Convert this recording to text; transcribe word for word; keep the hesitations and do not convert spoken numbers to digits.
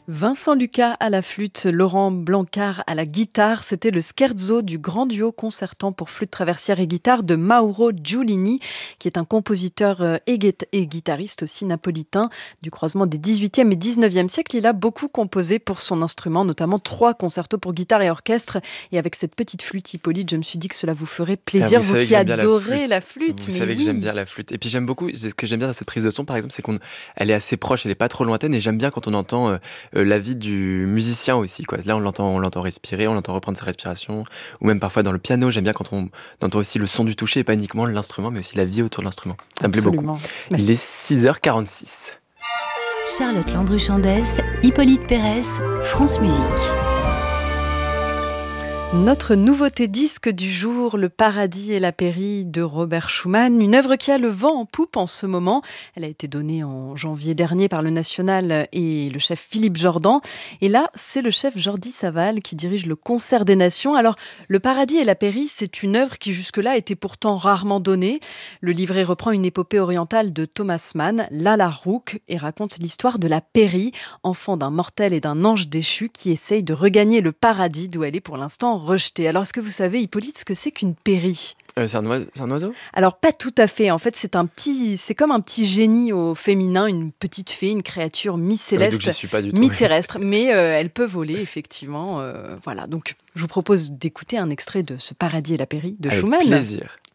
Vincent Lucas à la flûte, Laurent Blancard à la guitare, c'était le scherzo du grand duo concertant pour flûte traversière et guitare de Mauro Giulini, qui est un compositeur euh, et, guit- et guitariste aussi napolitain du croisement des dix-huitième et dix-neuvième siècles. Il a beaucoup composé pour son instrument, notamment trois concertos pour guitare et orchestre. Et avec cette petite flûte Hippolyte, je me suis dit que cela vous ferait Ah, plaisir, vous vous savez que qui j'aime bien la adorez la flûte. flûte. Vous Mais savez que j'aime oui, bien la flûte. Et puis j'aime beaucoup, c'est ce que j'aime bien dans cette prise de son, par exemple, c'est qu'on, elle est assez proche, elle est pas trop lointaine. Et j'aime bien quand on entend euh, euh, la vie du musicien aussi, quoi. Là, on l'entend, on l'entend respirer, on l'entend reprendre sa respiration. Ou même parfois dans le piano, j'aime bien quand on entend aussi le son du toucher, et pas uniquement l'instrument, mais aussi la vie autour de l'instrument. Ça me plaît beaucoup. absolument. Mais Il est six heures quarante-six. Charlotte Landru-Chandès, Hippolyte Pérez, France Musique. notre nouveauté disque du jour, Le Paradis et la Pairie de Robert Schumann, une œuvre qui a le vent en poupe en ce moment. Elle a été donnée en janvier dernier par le National et le chef Philippe Jordan. Et là, c'est le chef Jordi Savall qui dirige le Concert des Nations. Alors, Le Paradis et la Pairie, c'est une œuvre qui jusque-là était pourtant rarement donnée. Le livret reprend une épopée orientale de Thomas Mann, Lalla Rookh, et raconte l'histoire de la Pairie, enfant d'un mortel et d'un ange déchu qui essaye de regagner le paradis d'où elle est pour l'instant rejetée. Alors, est-ce que vous savez, Hippolyte, ce que c'est qu'une pairie ? Euh, c'est un, oise- c'est un oiseau? Alors, pas tout à fait. En fait, c'est un petit, c'est comme un petit génie au féminin, une petite fée, une créature Ah oui, donc mi-céleste, j'y suis pas du tout. mi-terrestre, mais euh, elle peut voler, effectivement. euh, voilà. Donc, je vous propose d'écouter un extrait de Ce Paradis et la Pairie de Avec Schumann. plaisir.